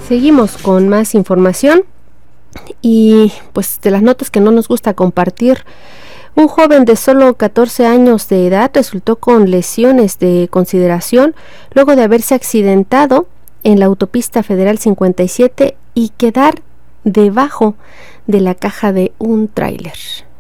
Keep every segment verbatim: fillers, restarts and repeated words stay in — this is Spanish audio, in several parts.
Seguimos con más información y pues de las notas que no nos gusta compartir. Un joven de solo catorce años de edad resultó con lesiones de consideración luego de haberse accidentado en la autopista federal cincuenta y siete y quedar debajo de la caja de un tráiler.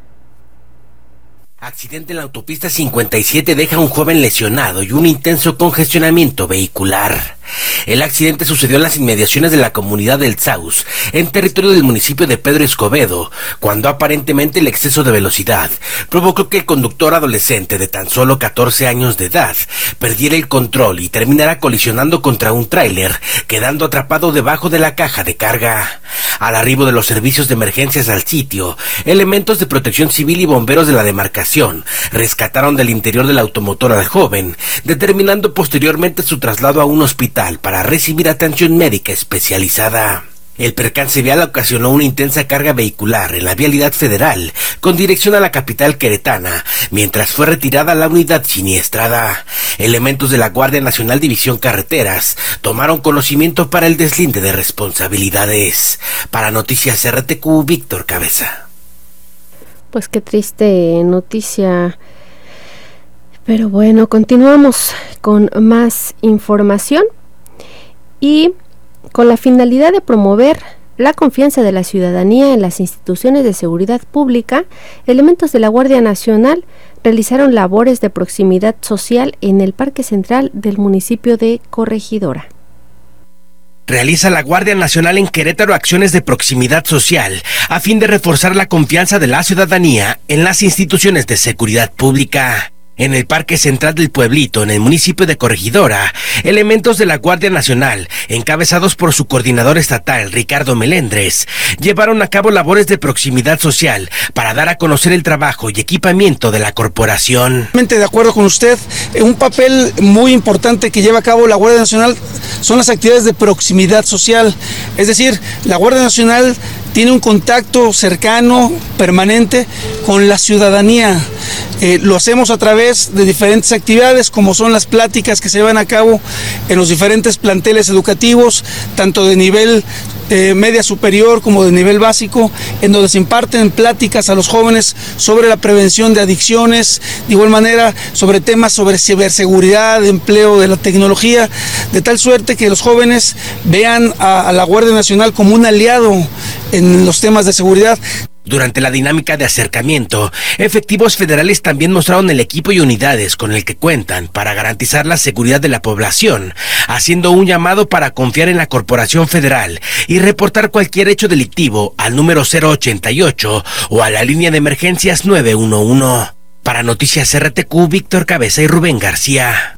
Accidente en la autopista cincuenta y siete deja a un joven lesionado y un intenso congestionamiento vehicular. El accidente sucedió en las inmediaciones de la comunidad del Saus, en territorio del municipio de Pedro Escobedo, cuando aparentemente el exceso de velocidad provocó que el conductor adolescente de tan solo catorce años de edad perdiera el control y terminara colisionando contra un tráiler, quedando atrapado debajo de la caja de carga. Al arribo de los servicios de emergencias al sitio, elementos de protección civil y bomberos de la demarcación rescataron del interior del automotor al joven, determinando posteriormente su traslado a un hospital para recibir atención médica especializada. El percance vial ocasionó una intensa carga vehicular en la vialidad federal con dirección a la capital queretana, mientras fue retirada la unidad siniestrada. Elementos de la Guardia Nacional División Carreteras tomaron conocimiento para el deslinde de responsabilidades. Para Noticias R T Q, Víctor Cabeza. Pues qué triste noticia. Pero bueno, continuamos con más información y con la finalidad de promover la confianza de la ciudadanía en las instituciones de seguridad pública, elementos de la Guardia Nacional realizaron labores de proximidad social en el Parque Central del municipio de Corregidora. Realiza la Guardia Nacional en Querétaro acciones de proximidad social a fin de reforzar la confianza de la ciudadanía en las instituciones de seguridad pública. En el Parque Central del Pueblito, en el municipio de Corregidora, elementos de la Guardia Nacional, encabezados por su coordinador estatal, Ricardo Melendres, llevaron a cabo labores de proximidad social para dar a conocer el trabajo y equipamiento de la corporación. De acuerdo con usted, un papel muy importante que lleva a cabo la Guardia Nacional son las actividades de proximidad social. Es decir, la Guardia Nacional tiene un contacto cercano, permanente, con la ciudadanía. Eh, lo hacemos a través de diferentes actividades, como son las pláticas que se llevan a cabo en los diferentes planteles educativos, tanto de nivel eh, media superior como de nivel básico, en donde se imparten pláticas a los jóvenes sobre la prevención de adicciones, de igual manera sobre temas sobre ciberseguridad, empleo de la tecnología, de tal suerte que los jóvenes vean a, a la Guardia Nacional como un aliado en los temas de seguridad. Durante la dinámica de acercamiento, efectivos federales también mostraron el equipo y unidades con el que cuentan para garantizar la seguridad de la población, haciendo un llamado para confiar en la Corporación Federal y reportar cualquier hecho delictivo al número cero ochenta y ocho o a la línea de emergencias nueve uno uno. Para Noticias R T Q, Víctor Cabeza y Rubén García.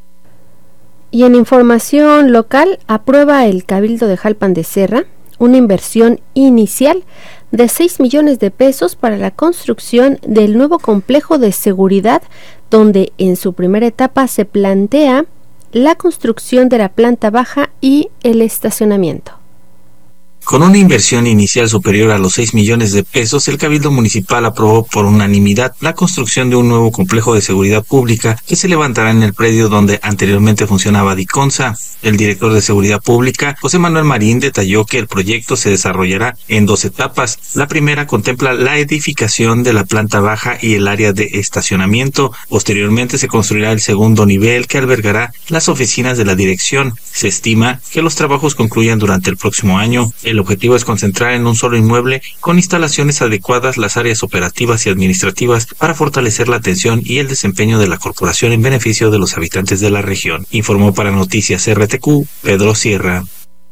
Y en información local, aprueba el Cabildo de Jalpan de Serra una inversión inicial de seis millones de pesos para la construcción del nuevo complejo de seguridad, donde en su primera etapa se plantea la construcción de la planta baja y el estacionamiento. Con una inversión inicial superior a los seis millones de pesos, el Cabildo Municipal aprobó por unanimidad la construcción de un nuevo complejo de seguridad pública que se levantará en el predio donde anteriormente funcionaba Diconsa. El director de Seguridad Pública, José Manuel Marín, detalló que el proyecto se desarrollará en dos etapas. La primera contempla la edificación de la planta baja y el área de estacionamiento. Posteriormente se construirá el segundo nivel que albergará las oficinas de la dirección. Se estima que los trabajos concluyan durante el próximo año. El objetivo es concentrar en un solo inmueble con instalaciones adecuadas las áreas operativas y administrativas para fortalecer la atención y el desempeño de la corporación en beneficio de los habitantes de la región. Informó para Noticias R T Q, Pedro Sierra.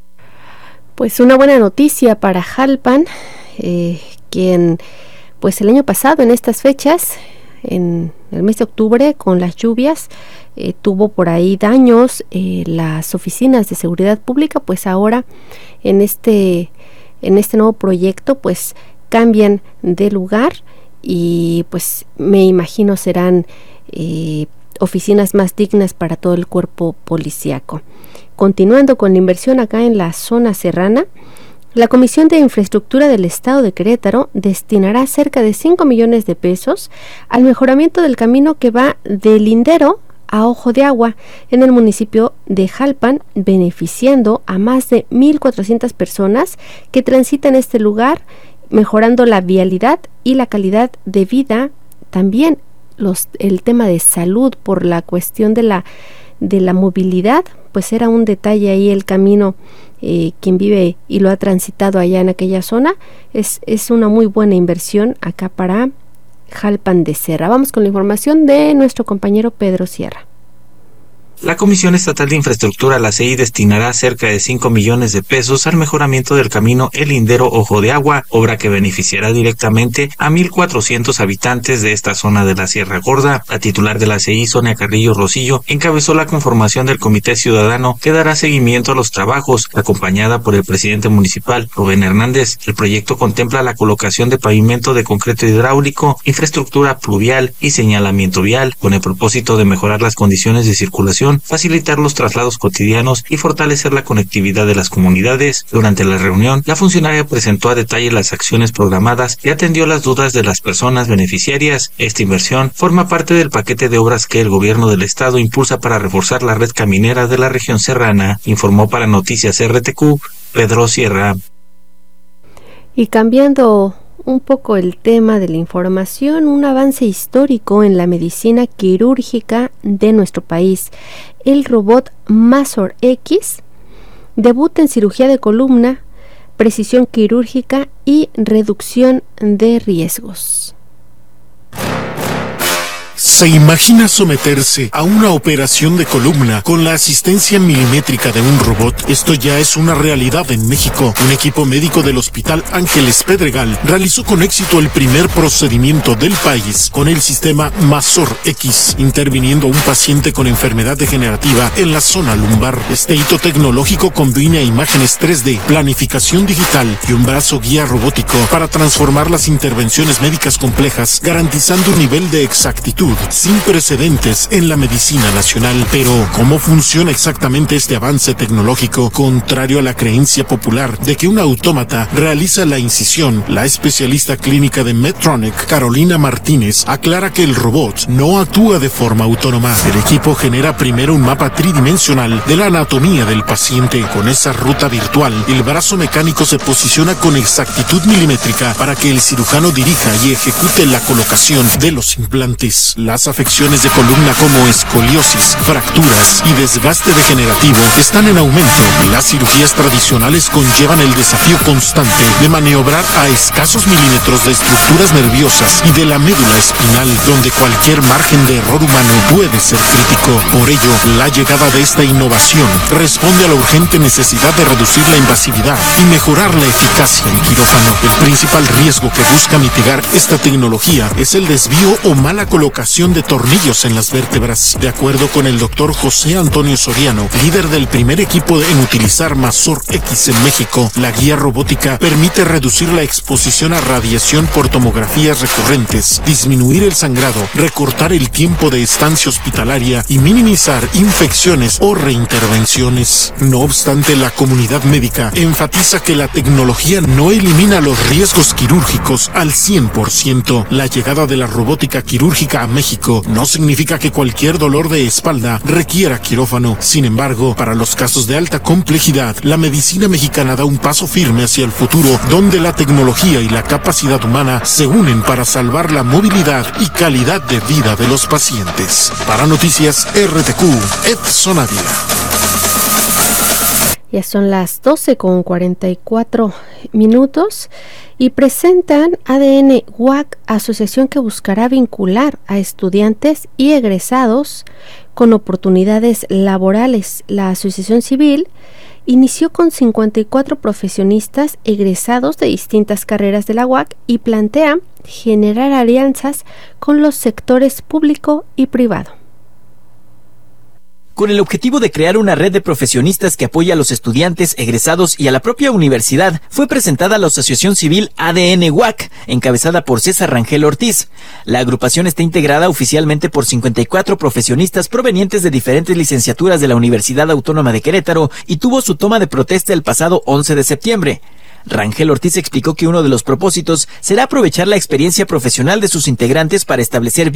Pues una buena noticia para Jalpan, eh, quien pues el año pasado en estas fechas, en el mes de octubre, con las lluvias, eh, tuvo por ahí daños eh, las oficinas de seguridad pública. Pues ahora en este en este nuevo proyecto pues cambian de lugar y pues me imagino serán eh, oficinas más dignas para todo el cuerpo policíaco. Continuando con la inversión acá en la zona serrana, la Comisión de Infraestructura del Estado de Querétaro destinará cerca de cinco millones de pesos al mejoramiento del camino que va de Lindero a Ojo de Agua en el municipio de Jalpan, beneficiando a más de mil cuatrocientas personas que transitan este lugar, mejorando la vialidad y la calidad de vida. También los, el tema de salud por la cuestión de la, de la movilidad, pues era un detalle ahí el camino. Eh, quien vive y lo ha transitado allá en aquella zona, es, es una muy buena inversión acá para Jalpan de Serra. Vamos con la información de nuestro compañero Pedro Sierra. La Comisión Estatal de Infraestructura, la C I, destinará cerca de cinco millones de pesos al mejoramiento del camino El Lindero Ojo de Agua, obra que beneficiará directamente a mil cuatrocientos habitantes de esta zona de la Sierra Gorda. La titular de la C I, Sonia Carrillo Rosillo, encabezó la conformación del Comité Ciudadano que dará seguimiento a los trabajos, acompañada por el presidente municipal, Rubén Hernández. El proyecto contempla la colocación de pavimento de concreto hidráulico, infraestructura pluvial y señalamiento vial, con el propósito de mejorar las condiciones de circulación, facilitar los traslados cotidianos y fortalecer la conectividad de las comunidades. Durante la reunión, la funcionaria presentó a detalle las acciones programadas y atendió las dudas de las personas beneficiarias. Esta inversión forma parte del paquete de obras que el gobierno del estado impulsa para reforzar la red caminera de la región serrana, informó para Noticias R T Q Pedro Sierra. Y cambiando un poco el tema de la información, un avance histórico en la medicina quirúrgica de nuestro país. El robot Mazor X debuta en cirugía de columna, precisión quirúrgica y reducción de riesgos. ¿Se imagina someterse a una operación de columna con la asistencia milimétrica de un robot? Esto ya es una realidad en México. Un equipo médico del Hospital Ángeles Pedregal realizó con éxito el primer procedimiento del país con el sistema Mazor X, interviniendo a un paciente con enfermedad degenerativa en la zona lumbar. Este hito tecnológico combina imágenes tres D, planificación digital y un brazo guía robótico para transformar las intervenciones médicas complejas, garantizando un nivel de exactitud sin precedentes en la medicina nacional. Pero, ¿cómo funciona exactamente este avance tecnológico? Contrario a la creencia popular de que un autómata realiza la incisión, la especialista clínica de Medtronic, Carolina Martínez, aclara que el robot no actúa de forma autónoma. El equipo genera primero un mapa tridimensional de la anatomía del paciente. Con esa ruta virtual, el brazo mecánico se posiciona con exactitud milimétrica para que el cirujano dirija y ejecute la colocación de los implantes. Las afecciones de columna como escoliosis, fracturas y desgaste degenerativo están en aumento. Las cirugías tradicionales conllevan el desafío constante de maniobrar a escasos milímetros de estructuras nerviosas y de la médula espinal, donde cualquier margen de error humano puede ser crítico. Por ello, la llegada de esta innovación responde a la urgente necesidad de reducir la invasividad y mejorar la eficacia en quirófano. El principal riesgo que busca mitigar esta tecnología es el desvío o mala colocación de tornillos en las vértebras. De acuerdo con el doctor José Antonio Soriano, líder del primer equipo en utilizar Mazor X en México, la guía robótica permite reducir la exposición a radiación por tomografías recurrentes, disminuir el sangrado, recortar el tiempo de estancia hospitalaria y minimizar infecciones o reintervenciones. No obstante, la comunidad médica enfatiza que la tecnología no elimina los riesgos quirúrgicos al cien por ciento. La llegada de la robótica quirúrgica a México no significa que cualquier dolor de espalda requiera quirófano. Sin embargo, para los casos de alta complejidad, la medicina mexicana da un paso firme hacia el futuro, donde la tecnología y la capacidad humana se unen para salvar la movilidad y calidad de vida de los pacientes. Para Noticias R T Q, Edson Ávila. Ya son las doce con cuarenta y cuatro minutos y presentan A D N U A C, asociación que buscará vincular a estudiantes y egresados con oportunidades laborales. La asociación civil inició con cincuenta y cuatro profesionistas egresados de distintas carreras de la U A C y plantea generar alianzas con los sectores público y privado. Con el objetivo de crear una red de profesionistas que apoye a los estudiantes, egresados y a la propia universidad, fue presentada la Asociación Civil A D N U A C, encabezada por César Rangel Ortiz. La agrupación está integrada oficialmente por cincuenta y cuatro profesionistas provenientes de diferentes licenciaturas de la Universidad Autónoma de Querétaro y tuvo su toma de protesta el pasado once de septiembre. Rangel Ortiz explicó que uno de los propósitos será aprovechar la experiencia profesional de sus integrantes para establecer